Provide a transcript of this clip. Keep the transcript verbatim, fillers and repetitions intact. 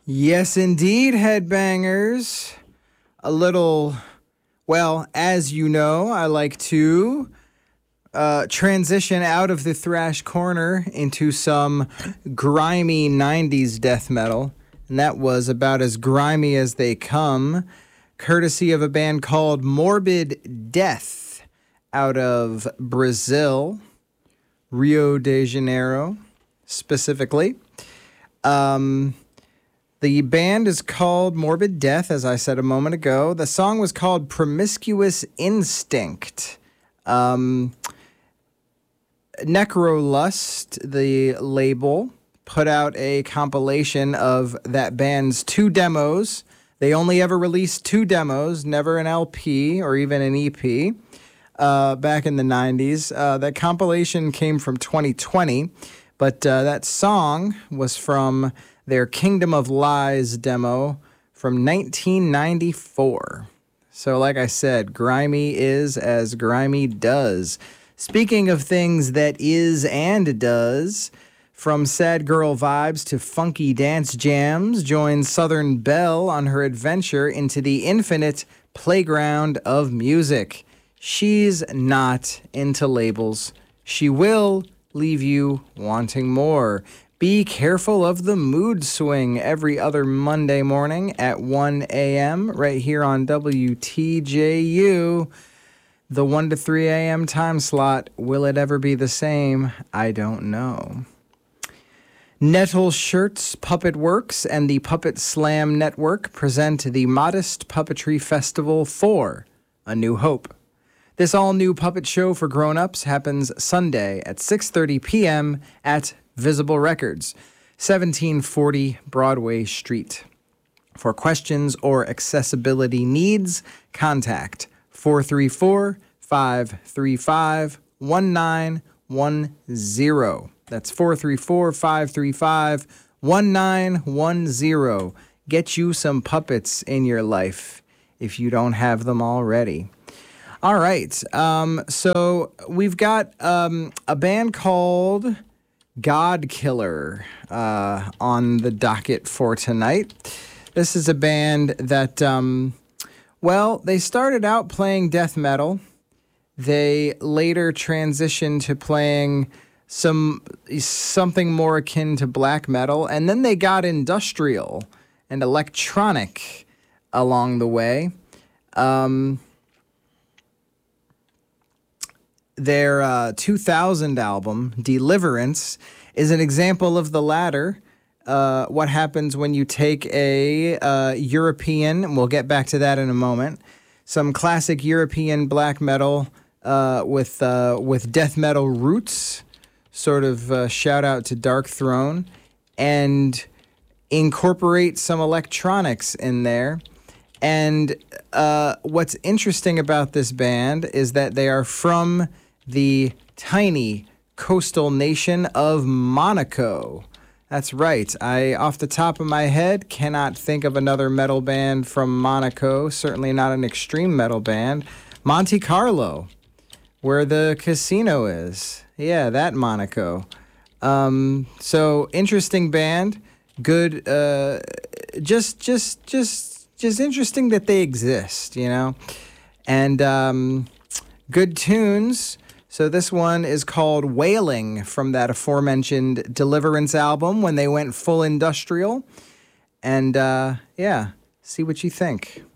Yes, indeed, headbangers. A little, well, as you know, I like to uh, transition out of the thrash corner into some grimy nineties death metal. And that was about as grimy as they come, courtesy of a band called Morbid Death out of Brazil, Rio de Janeiro, specifically. Um... The band is called Morbid Death, as I said a moment ago. The song was called Promiscuous Instinct. Um, Necrolust, the label, put out a compilation of that band's two demos. They only ever released two demos, never an L P or even an E P, uh, back in the nineties. Uh, that compilation came from twenty twenty, but uh, that song was from their Kingdom of Lies demo from nineteen ninety-four. So like I said, grimy is as grimy does. Speaking of things that is and does, from sad girl vibes to funky dance jams, join Southern Belle on her adventure into the infinite playground of music. She's not into labels. She will leave you wanting more. Be careful of the mood swing every other Monday morning at one a.m. right here on W T J U. The one to three a.m. time slot, will it ever be the same? I don't know. Nettle Shirts Puppet Works and the Puppet Slam Network present the Modest Puppetry Festival for A New Hope. This all-new puppet show for grown-ups happens Sunday at six thirty p.m. at Visible Records, seventeen forty Broadway Street. For questions or accessibility needs, contact four three four, five three five, one nine one zero. That's four three four, five three five, one nine one zero. Get you some puppets in your life if you don't have them already. All right, um, so we've got um, a band called God Killer uh, on the docket for tonight. This is a band that, um, well, they started out playing death metal. They later transitioned to playing some something more akin to black metal, and then they got industrial and electronic along the way. Um, Their uh, two thousand album, Deliverance, is an example of the latter. Uh, what happens when you take a uh, European, and we'll get back to that in a moment, some classic European black metal uh, with uh, with death metal roots, sort of uh, shout out to Dark Throne, and incorporate some electronics in there. And uh, what's interesting about this band is that they are from the tiny coastal nation of Monaco. That's right. I, off the top of my head, cannot think of another metal band from Monaco, certainly not an extreme metal band. Monte Carlo, where the casino is. Yeah, that Monaco. Um, so, interesting band. Good, uh, just, just, just, just interesting that they exist, you know? And um, good tunes. So this one is called Wailing from that aforementioned Deliverance album when they went full industrial. And uh, yeah, see what you think.